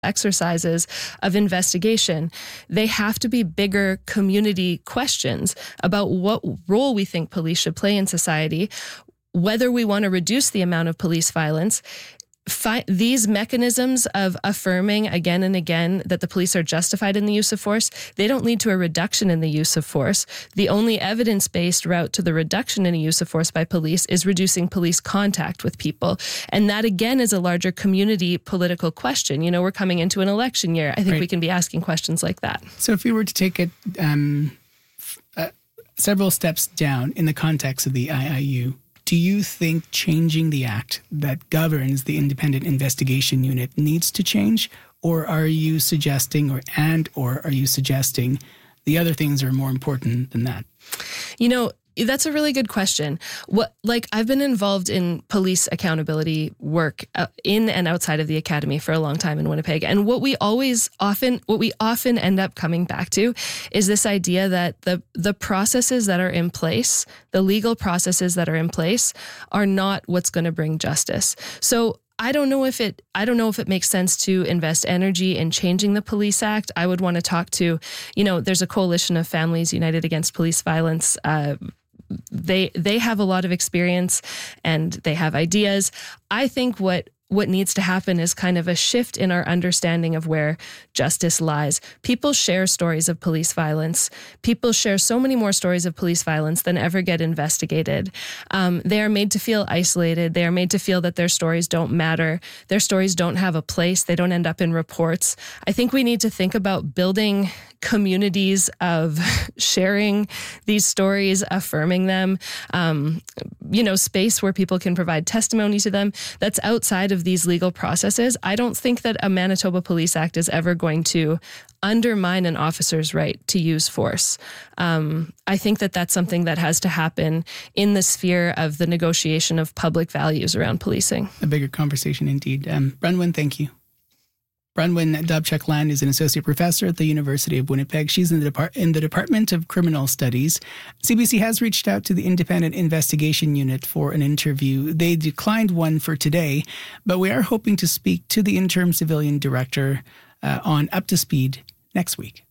exercises of investigation. They have to be bigger community questions about what role we think police should play in society, whether we want to reduce the amount of police violence. These mechanisms of affirming again and again that the police are justified in the use of force, they don't lead to a reduction in the use of force. The only evidence-based route to the reduction in the use of force by police is reducing police contact with people. And that, again, is a larger community political question. You know, we're coming into an election year. I think we can be asking questions like that. So if we were to take it several steps down in the context of the IIU, do you think changing the act that governs the Independent Investigation Unit needs to change? Or are you suggesting, or are you suggesting the other things are more important than that? You know, that's a really good question. I've been involved in police accountability work in and outside of the academy for a long time in Winnipeg. And what we often end up coming back to is this idea that the processes that are in place, the legal processes that are in place, are not what's going to bring justice. So I don't know if it makes sense to invest energy in changing the Police Act. I would want to talk to, there's a coalition of Families United Against Police Violence. They have a lot of experience and they have ideas. I think what needs to happen is kind of a shift in our understanding of where justice lies. People share stories of police violence. People share so many more stories of police violence than ever get investigated. They are made to feel isolated. They are made to feel that their stories don't matter. Their stories don't have a place. They don't end up in reports. I think we need to think about building communities of sharing these stories, affirming them, space where people can provide testimony to them that's outside of these legal processes. I don't think that a Manitoba Police Act is ever going to undermine an officer's right to use force. I think that that's something that has to happen in the sphere of the negotiation of public values around policing. A bigger conversation indeed. Bronwyn, thank you. Bronwyn Dobchuk-Land is an associate professor at the University of Winnipeg. She's in the Department of Criminal Studies. CBC has reached out to the Independent Investigation Unit for an interview. They declined one for today, but we are hoping to speak to the interim civilian director on Up to Speed next week.